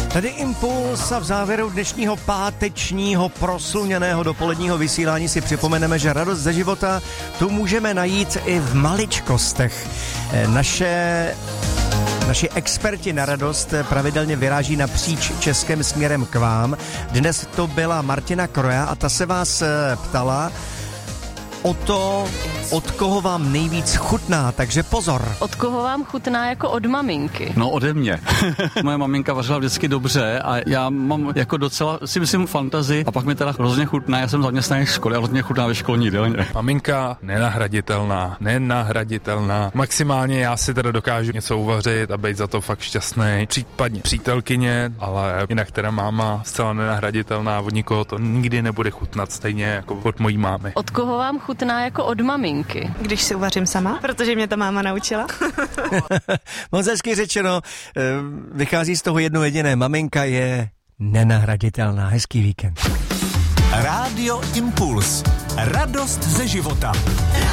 Tady Impuls a v závěru dnešního pátečního prosluněného dopoledního vysílání si připomeneme, že radost ze života tu můžeme najít i v maličkostech. Naši experti na radost pravidelně vyráží napříč Českem směrem k vám. Dnes to byla Martina Kroja a ta se vás ptala o to, od koho vám nejvíc chutná, takže pozor. Od koho vám chutná jako od maminky? No ode mě. Moje maminka vařila vždycky dobře a já mám jako docela, si myslím, fantazii a pak mi teda hrozně chutná, já jsem zaměstnaný v škole a hrozně chutná ve školní jídelně. Maminka nenahraditelná. Maximálně já si teda dokážu něco uvařit a být za to fakt šťastný. Případně přítelkyně, ale jinak teda máma zcela nenahraditelná, od nikoho to nikdy nebude chutnat stejně jako od mojí mámy. Od koho vám chutná jako od maminky? Když si uvařím sama, protože mě to máma naučila. Moc hezky řečeno, vychází z toho jedno jediné. Maminka je nenahraditelná. Hezký víkend. Rádio Impuls. Radost ze života.